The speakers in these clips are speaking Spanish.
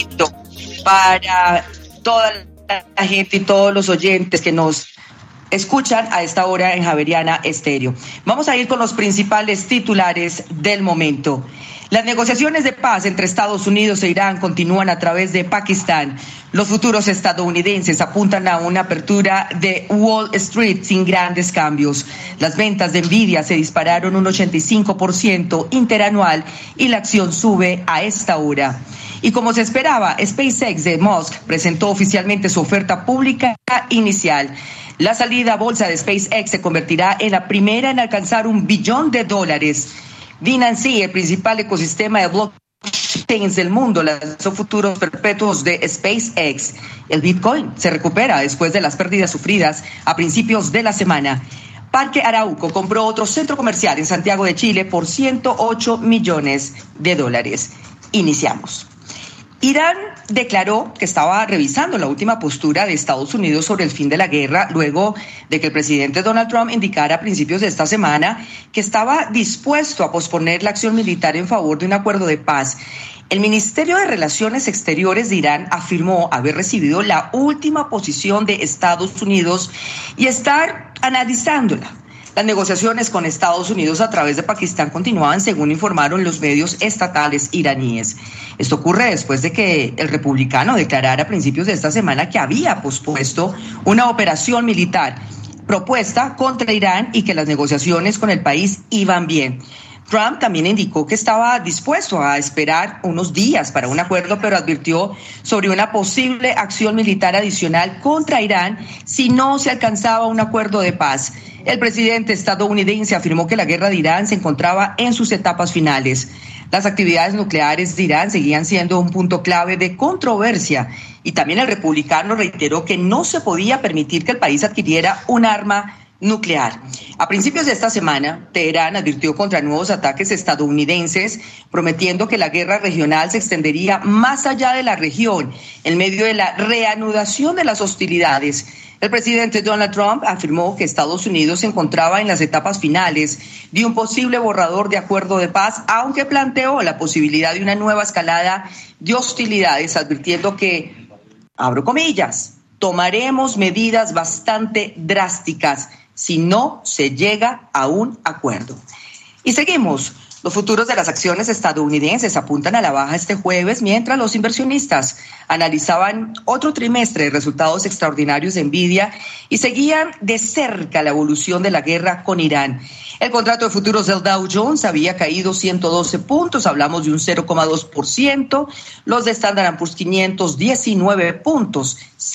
invito para toda la gente y todos los oyentes que nos escuchan a esta hora en Javeriana Estéreo. Vamos a ir con los principales titulares del momento. Las negociaciones de paz entre Estados Unidos e Irán continúan a través de Pakistán. Los futuros estadounidenses apuntan a una apertura de Wall Street sin grandes cambios. Las ventas de Nvidia se dispararon un 85% interanual y la acción sube a esta hora. Y como se esperaba, SpaceX de Musk presentó oficialmente su oferta pública inicial. La salida a bolsa de SpaceX se convertirá en la primera en alcanzar $1 billón. Binance, el principal ecosistema de blockchains del mundo, lanzó futuros perpetuos de SpaceX. El Bitcoin se recupera después de las pérdidas sufridas a principios de la semana. Parque Arauco compró otro centro comercial en Santiago de Chile por $108 millones. Iniciamos. Irán declaró que estaba revisando la última postura de Estados Unidos sobre el fin de la guerra luego de que el presidente Donald Trump indicara a principios de esta semana que estaba dispuesto a posponer la acción militar en favor de un acuerdo de paz. El Ministerio de Relaciones Exteriores de Irán afirmó haber recibido la última posición de Estados Unidos y estar analizándola. Las negociaciones con Estados Unidos a través de Pakistán continuaban, según informaron los medios estatales iraníes. Esto ocurre después de que el republicano declarara a principios de esta semana que había pospuesto una operación militar propuesta contra Irán y que las negociaciones con el país iban bien. Trump también indicó que estaba dispuesto a esperar unos días para un acuerdo, pero advirtió sobre una posible acción militar adicional contra Irán si no se alcanzaba un acuerdo de paz. El presidente estadounidense afirmó que la guerra de Irán se encontraba en sus etapas finales. Las actividades nucleares de Irán seguían siendo un punto clave de controversia y también el republicano reiteró que no se podía permitir que el país adquiriera un arma nuclear. A principios de esta semana, Teherán advirtió contra nuevos ataques estadounidenses, prometiendo que la guerra regional se extendería más allá de la región, en medio de la reanudación de las hostilidades. El presidente Donald Trump afirmó que Estados Unidos se encontraba en las etapas finales de un posible borrador de acuerdo de paz, aunque planteó la posibilidad de una nueva escalada de hostilidades, advirtiendo que, abro comillas, tomaremos medidas bastante drásticas si no se llega a un acuerdo. Y seguimos. Los futuros de las acciones estadounidenses apuntan a la baja este jueves, mientras los inversionistas analizaban otro trimestre de resultados extraordinarios de Nvidia y seguían de cerca la evolución de la guerra con Irán. El contrato de futuros del Dow Jones había caído 112 puntos, hablamos de un 0,2%, los de Standard & Poor's 500, 19 puntos,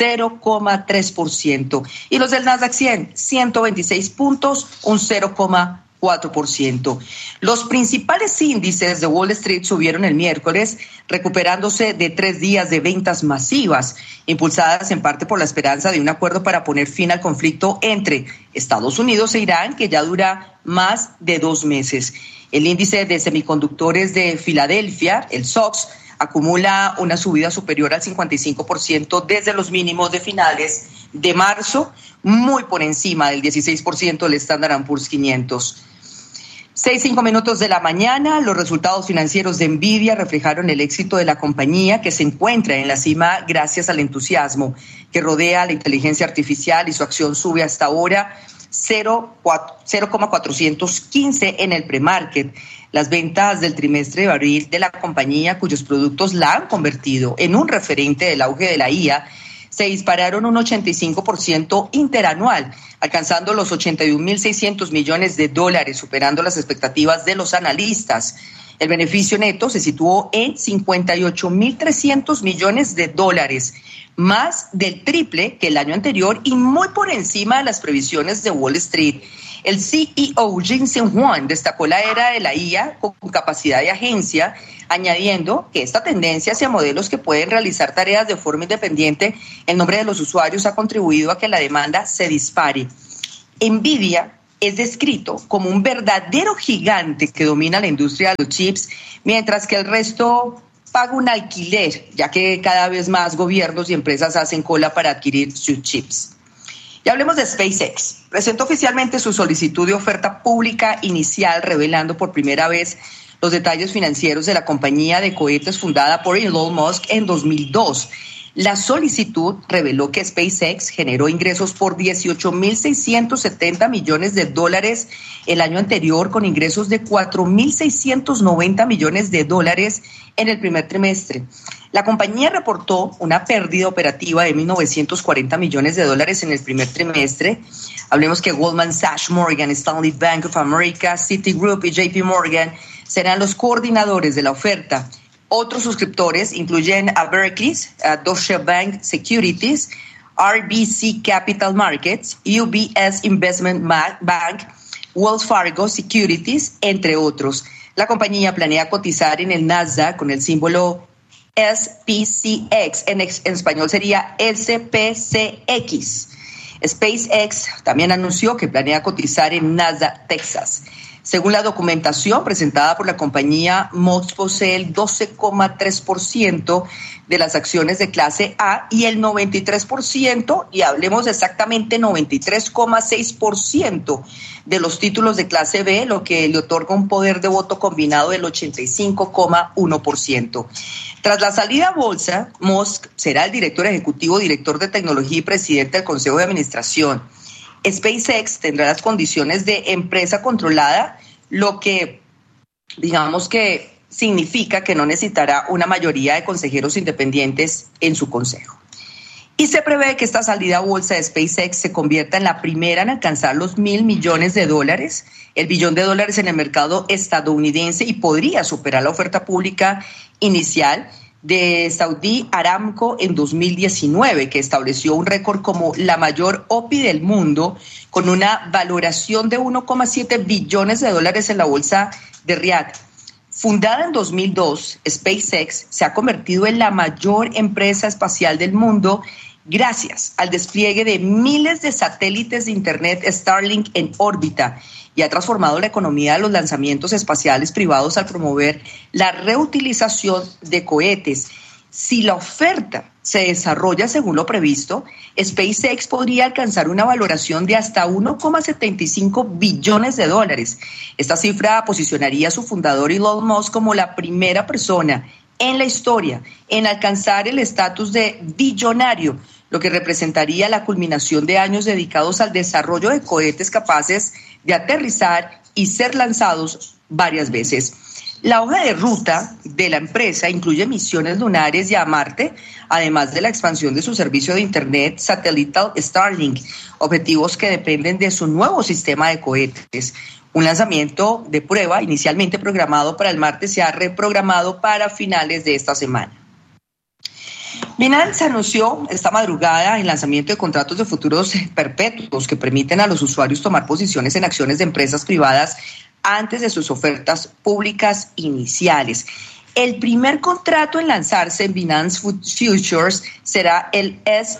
0,3%, y los del Nasdaq 100, 126 puntos, un 0,4%. Los principales índices de Wall Street subieron el miércoles, recuperándose de 3 días de ventas masivas, impulsadas en parte por la esperanza de un acuerdo para poner fin al conflicto entre Estados Unidos e Irán, que ya dura más de 2 meses. El índice de semiconductores de Filadelfia, el SOX, acumula una subida superior al 55% desde los mínimos de finales de marzo, muy por encima del 16% del Standard & Poor's 500. 6:05 de la mañana, los resultados financieros de Nvidia reflejaron el éxito de la compañía, que se encuentra en la cima gracias al entusiasmo que rodea la inteligencia artificial, y su acción sube hasta ahora 0,415 en el premarket. Las ventas del trimestre de abril de la compañía, cuyos productos la han convertido en un referente del auge de la IA, se dispararon un 85% interanual, alcanzando los $81.600 millones, superando las expectativas de los analistas. El beneficio neto se situó en $58.300 millones, más del triple que el año anterior y muy por encima de las previsiones de Wall Street. El CEO Jensen Huang destacó la era de la IA con capacidad de agencia, añadiendo que esta tendencia hacia modelos que pueden realizar tareas de forma independiente en nombre de los usuarios ha contribuido a que la demanda se dispare. Nvidia es descrito como un verdadero gigante que domina la industria de los chips, mientras que el resto paga un alquiler, ya que cada vez más gobiernos y empresas hacen cola para adquirir sus chips. Y hablemos de SpaceX. Presentó oficialmente su solicitud de oferta pública inicial, revelando por primera vez los detalles financieros de la compañía de cohetes fundada por Elon Musk en 2002. La solicitud reveló que SpaceX generó ingresos por $18.670 millones el año anterior, con ingresos de $4.690 millones en el primer trimestre. La compañía reportó una pérdida operativa de $1.940 millones en el primer trimestre. Hablemos que Goldman Sachs, Morgan Stanley, Bank of America, Citigroup y JP Morgan serán los coordinadores de la oferta. Otros suscriptores incluyen a Berkeley, a Deutsche Bank Securities, RBC Capital Markets, UBS Investment Bank, Wells Fargo Securities, entre otros. La compañía planea cotizar en el Nasdaq con el símbolo SPCX, en español sería SPCX. SpaceX también anunció que planea cotizar en Nasdaq, Texas. Según la documentación presentada por la compañía, Musk posee el 12,3% de las acciones de clase A y el 93%, y hablemos exactamente 93,6% de los títulos de clase B, lo que le otorga un poder de voto combinado del 85,1%. Tras la salida a bolsa, Musk será el director ejecutivo, director de tecnología y presidente del Consejo de Administración. SpaceX tendrá las condiciones de empresa controlada, lo que digamos que significa que no necesitará una mayoría de consejeros independientes en su consejo. Y se prevé que esta salida a bolsa de SpaceX se convierta en la primera en alcanzar los $1.000 millones, el $1 billón en el mercado estadounidense, y podría superar la oferta pública inicial de Saudi Aramco en 2019, que estableció un récord como la mayor OPI del mundo, con una valoración de $1,7 billones en la bolsa de Riad. Fundada en 2002, SpaceX se ha convertido en la mayor empresa espacial del mundo gracias al despliegue de miles de satélites de Internet Starlink en órbita, y ha transformado la economía de los lanzamientos espaciales privados al promover la reutilización de cohetes. Si la oferta se desarrolla según lo previsto, SpaceX podría alcanzar una valoración de hasta $1,75 billones. Esta cifra posicionaría a su fundador Elon Musk como la primera persona en la historia en alcanzar el estatus de billonario, lo que representaría la culminación de años dedicados al desarrollo de cohetes capaces de aterrizar y ser lanzados varias veces. La hoja de ruta de la empresa incluye misiones lunares y a Marte, además de la expansión de su servicio de Internet satelital Starlink, objetivos que dependen de su nuevo sistema de cohetes. Un lanzamiento de prueba inicialmente programado para el martes se ha reprogramado para finales de esta semana. Binance anunció esta madrugada el lanzamiento de contratos de futuros perpetuos que permiten a los usuarios tomar posiciones en acciones de empresas privadas antes de sus ofertas públicas iniciales. El primer contrato en lanzarse en Binance Futures será el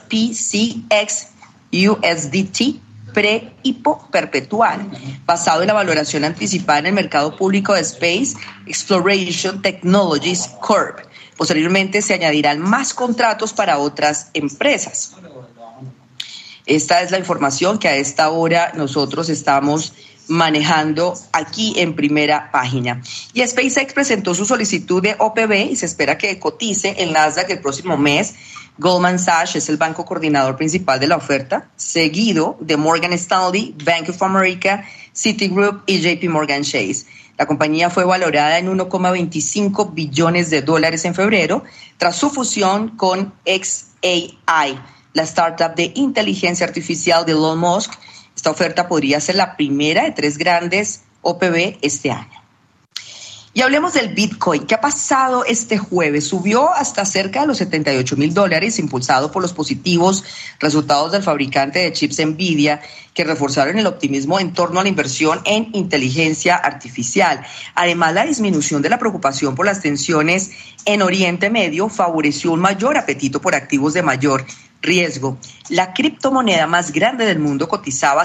SPCX USDT pre-IPO perpetual, basado en la valoración anticipada en el mercado público de Space Exploration Technologies Corp. Posteriormente se añadirán más contratos para otras empresas. Esta es la información que a esta hora nosotros estamos manejando aquí en Primera Página. Y SpaceX presentó su solicitud de OPB y se espera que cotice en Nasdaq el próximo mes. Goldman Sachs es el banco coordinador principal de la oferta, seguido de Morgan Stanley, Bank of America, Citigroup y JP Morgan Chase. La compañía fue valorada en $1,25 billones en febrero tras su fusión con xAI, la startup de inteligencia artificial de Elon Musk. Esta oferta podría ser la primera de 3 grandes OPB este año. Y hablemos del Bitcoin. ¿Qué ha pasado este jueves? Subió hasta cerca de los $78,000, impulsado por los positivos resultados del fabricante de chips Nvidia, que reforzaron el optimismo en torno a la inversión en inteligencia artificial. Además, la disminución de la preocupación por las tensiones en Oriente Medio favoreció un mayor apetito por activos de mayor riesgo. La criptomoneda más grande del mundo cotizaba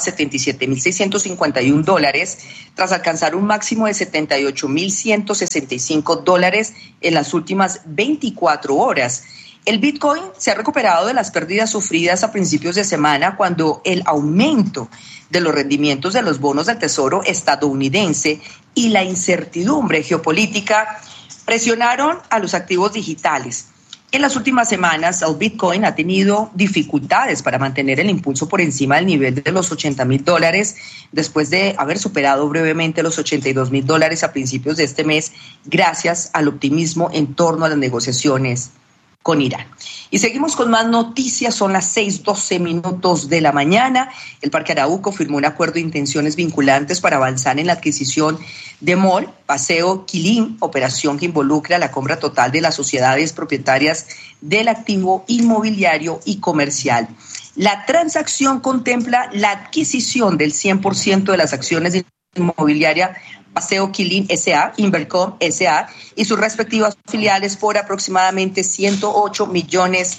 $77,651 tras alcanzar un máximo de $78,165 en las últimas 24 horas. El Bitcoin se ha recuperado de las pérdidas sufridas a principios de semana cuando el aumento de los rendimientos de los bonos del Tesoro estadounidense y la incertidumbre geopolítica presionaron a los activos digitales. En las últimas semanas, el Bitcoin ha tenido dificultades para mantener el impulso por encima del nivel de los $80,000 después de haber superado brevemente los $82,000 a principios de este mes, gracias al optimismo en torno a las negociaciones con Irán. Y seguimos con más noticias, son las 6:12 de la mañana. El Parque Arauco firmó un acuerdo de intenciones vinculantes para avanzar en la adquisición de MOL, Paseo Quilín, operación que involucra la compra total de las sociedades propietarias del activo inmobiliario y comercial. La transacción contempla la adquisición del 100% de las acciones de inmobiliaria Paseo Quilín S.A., Invercom S.A. y sus respectivas filiales por aproximadamente $108 millones.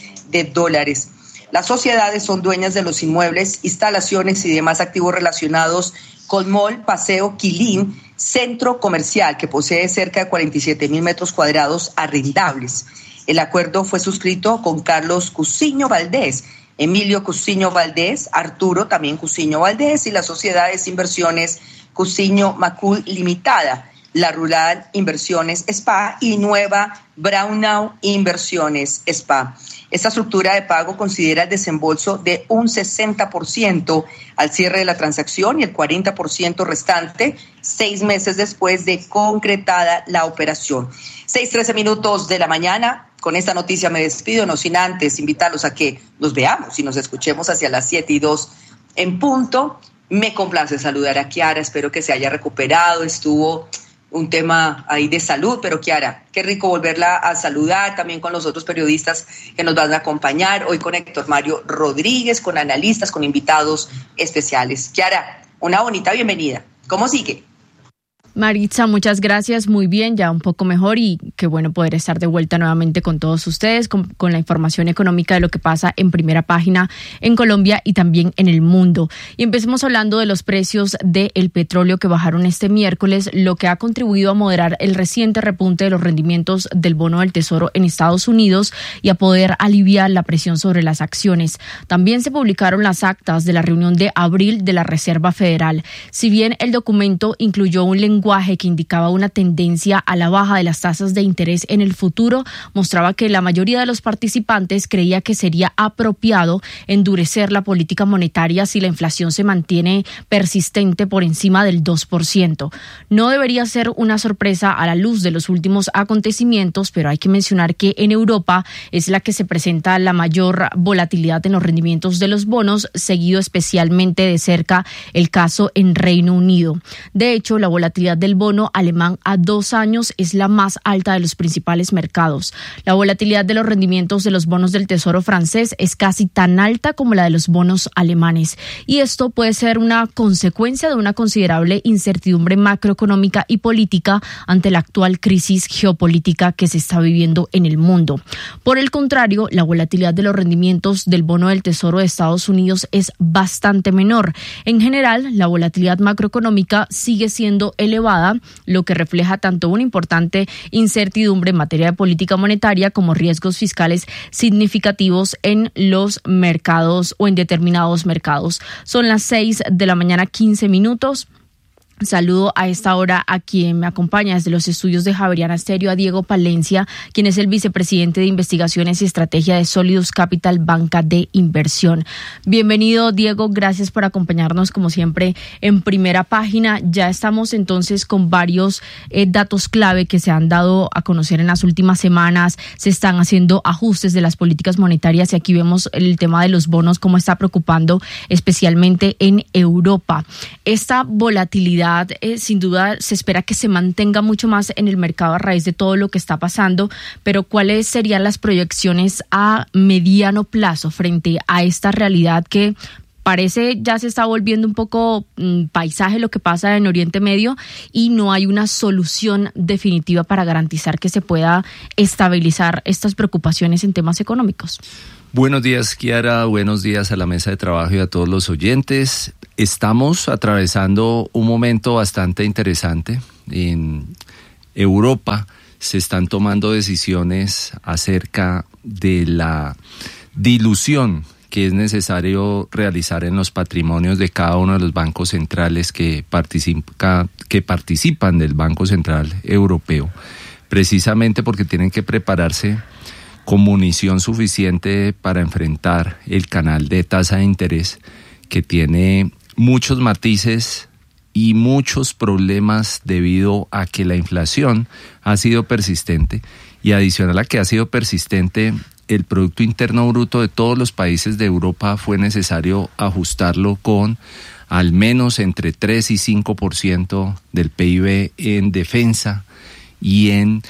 Las sociedades son dueñas de los inmuebles, instalaciones y demás activos relacionados con MOL Paseo Quilín, centro comercial que posee cerca de 47,000 metros cuadrados arrendables. El acuerdo fue suscrito con Carlos Cusiño Valdés, Emilio Cusiño Valdés, Arturo también Cusiño Valdés y las sociedades Inversiones Cusiño Macul Limitada, La Rural Inversiones SPA y Nueva Braunau Inversiones SPA. Esta estructura de pago considera el desembolso de un 60% al cierre de la transacción y el 40% restante 6 meses después de concretada la operación. 6:13 de la mañana. Con esta noticia me despido, no sin antes invitarlos a que nos veamos y nos escuchemos hacia las 7:02 en punto. Me complace saludar a Kiara, espero que se haya recuperado, estuvo un tema ahí de salud, pero Kiara, qué rico volverla a saludar, también con los otros periodistas que nos van a acompañar, hoy con Héctor Mario Rodríguez, con analistas, con invitados especiales. Kiara, una bonita bienvenida, ¿cómo sigue? Maritza, muchas gracias, muy bien, ya un poco mejor y qué bueno poder estar de vuelta nuevamente con todos ustedes, con la información económica de lo que pasa en primera página en Colombia y también en el mundo. Y empecemos hablando de los precios del petróleo que bajaron este miércoles, lo que ha contribuido a moderar el reciente repunte de los rendimientos del bono del Tesoro en Estados Unidos y a poder aliviar la presión sobre las acciones. También se publicaron las actas de la reunión de abril de la Reserva Federal. Si bien el documento incluyó un lenguaje que indicaba una tendencia a la baja de las tasas de interés en el futuro, mostraba que la mayoría de los participantes creía que sería apropiado endurecer la política monetaria si la inflación se mantiene persistente por encima del 2%. No debería ser una sorpresa a la luz de los últimos acontecimientos, pero hay que mencionar que en Europa es la que se presenta la mayor volatilidad en los rendimientos de los bonos, seguido especialmente de cerca el caso en Reino Unido. De hecho, la volatilidad del bono alemán a 2 años es la más alta de los principales mercados. La volatilidad de los rendimientos de los bonos del Tesoro francés es casi tan alta como la de los bonos alemanes. Y esto puede ser una consecuencia de una considerable incertidumbre macroeconómica y política ante la actual crisis geopolítica que se está viviendo en el mundo. Por el contrario, la volatilidad de los rendimientos del bono del Tesoro de Estados Unidos es bastante menor. En general, la volatilidad macroeconómica sigue siendo elevada, lo que refleja tanto una importante incertidumbre en materia de política monetaria como riesgos fiscales significativos en los mercados o en determinados mercados. Son las 6:15 a.m. Saludo a esta hora a quien me acompaña desde los estudios de Javeriana Stereo, a Diego Palencia, quien es el vicepresidente de Investigaciones y Estrategia de Solidus Capital, banca de inversión. Bienvenido, Diego, gracias por acompañarnos como siempre en primera página. Ya estamos entonces con varios datos clave que se han dado a conocer en las últimas semanas. Se están haciendo ajustes de las políticas monetarias y aquí vemos el tema de los bonos, cómo está preocupando especialmente en Europa. Esta volatilidad sin duda se espera que se mantenga mucho más en el mercado a raíz de todo lo que está pasando, pero ¿cuáles serían las proyecciones a mediano plazo frente a esta realidad que parece ya se está volviendo un poco paisaje lo que pasa en Oriente Medio y no hay una solución definitiva para garantizar que se pueda estabilizar estas preocupaciones en temas económicos? Buenos días, Kiara. Buenos días a la mesa de trabajo y a todos los oyentes. Estamos atravesando un momento bastante interesante. En Europa se están tomando decisiones acerca de la dilución que es necesario realizar en los patrimonios de cada uno de los bancos centrales que participan del Banco Central Europeo, precisamente porque tienen que prepararse con munición suficiente para enfrentar el canal de tasa de interés, que tiene muchos matices y muchos problemas debido a que la inflación ha sido persistente, y adicional a que ha sido persistente, el Producto Interno Bruto de todos los países de Europa fue necesario ajustarlo con al menos entre 3 y 5% del PIB en defensa y en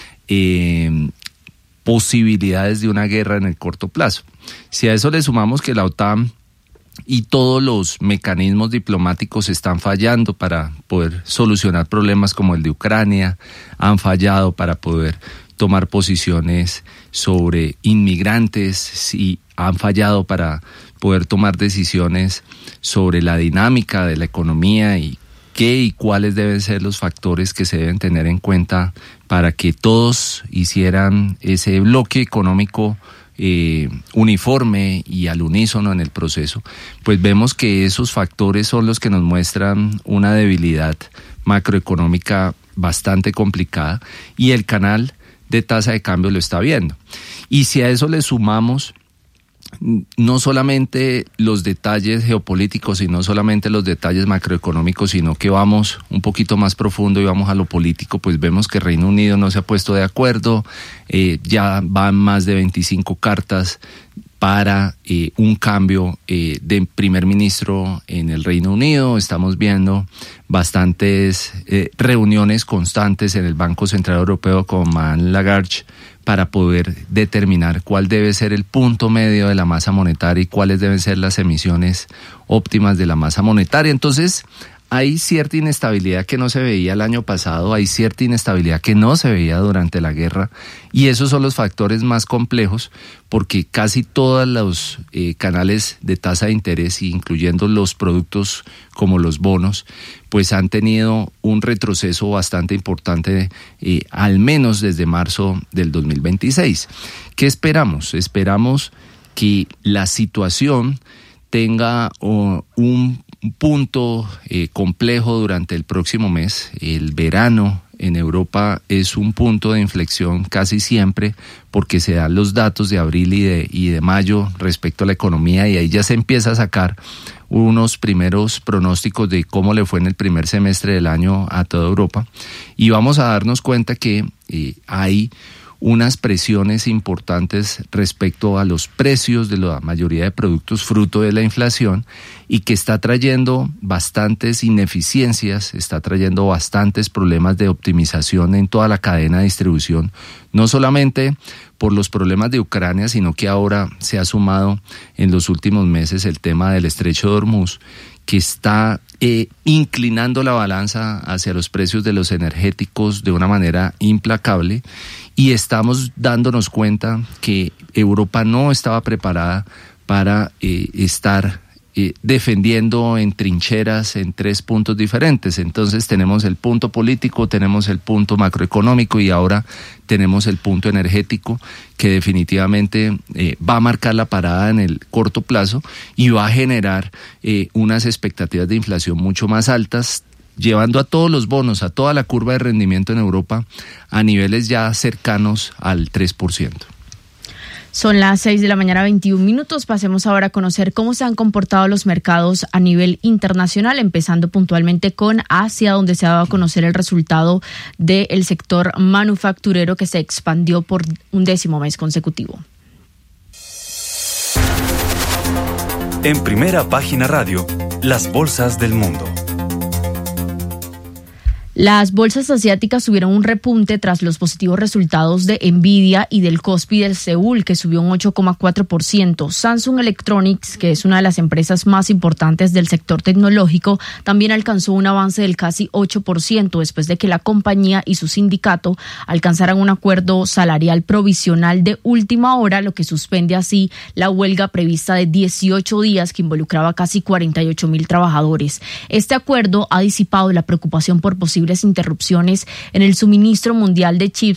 posibilidades de una guerra en el corto plazo. Si a eso le sumamos que la OTAN y todos los mecanismos diplomáticos están fallando para poder solucionar problemas como el de Ucrania, han fallado para poder tomar posiciones sobre inmigrantes y han fallado para poder tomar decisiones sobre la dinámica de la economía y qué y cuáles deben ser los factores que se deben tener en cuenta para que todos hicieran ese bloque económico uniforme y al unísono en el proceso, pues vemos que esos factores son los que nos muestran una debilidad macroeconómica bastante complicada, y el canal de tasa de cambio lo está viendo. Y si a eso le sumamos no solamente los detalles geopolíticos y no solamente los detalles macroeconómicos, sino que vamos un poquito más profundo y vamos a lo político, pues vemos que Reino Unido no se ha puesto de acuerdo, ya van más de 25 cartas para un cambio de primer ministro en el Reino Unido. Estamos viendo bastantes reuniones constantes en el Banco Central Europeo con Madame Lagarde para poder determinar cuál debe ser el punto medio de la masa monetaria y cuáles deben ser las emisiones óptimas de la masa monetaria. Entonces, hay cierta inestabilidad que no se veía el año pasado, hay cierta inestabilidad que no se veía durante la guerra, y esos son los factores más complejos porque casi todos los canales de tasa de interés, incluyendo los productos como los bonos, pues han tenido un retroceso bastante importante, al menos desde marzo del 2026. ¿Qué esperamos? Esperamos que la situación tenga un punto complejo durante el próximo mes. El verano en Europa es un punto de inflexión casi siempre porque se dan los datos de abril y de mayo respecto a la economía, y ahí ya se empieza a sacar unos primeros pronósticos de cómo le fue en el primer semestre del año a toda Europa, y vamos a darnos cuenta que hay unas presiones importantes respecto a los precios de la mayoría de productos fruto de la inflación, y que está trayendo bastantes ineficiencias, está trayendo bastantes problemas de optimización en toda la cadena de distribución, no solamente por los problemas de Ucrania, sino que ahora se ha sumado en los últimos meses el tema del Estrecho de Hormuz, que está inclinando la balanza hacia los precios de los energéticos de una manera implacable, y estamos dándonos cuenta que Europa no estaba preparada para estar defendiendo en trincheras en 3 puntos diferentes. Entonces tenemos el punto político, tenemos el punto macroeconómico y ahora tenemos el punto energético, que definitivamente va a marcar la parada en el corto plazo y va a generar unas expectativas de inflación mucho más altas, llevando a todos los bonos, a toda la curva de rendimiento en Europa a niveles ya cercanos al 3%. Son las 6 de la mañana, 21 minutos. Pasemos ahora a conocer cómo se han comportado los mercados a nivel internacional, empezando puntualmente con Asia, donde se ha dado a conocer el resultado del sector manufacturero, que se expandió por 11º mes consecutivo. En Primera Página Radio, las bolsas del mundo. Las bolsas asiáticas tuvieron un repunte tras los positivos resultados de Nvidia y del Kospi del Seúl, que subió un 8,4%. Samsung Electronics, que es una de las empresas más importantes del sector tecnológico, también alcanzó un avance del casi 8% después de que la compañía y su sindicato alcanzaran un acuerdo salarial provisional de última hora, lo que suspende así la huelga prevista de 18 días que involucraba casi 48,000 trabajadores. Este acuerdo ha disipado la preocupación por posibles interrupciones en el suministro mundial de chips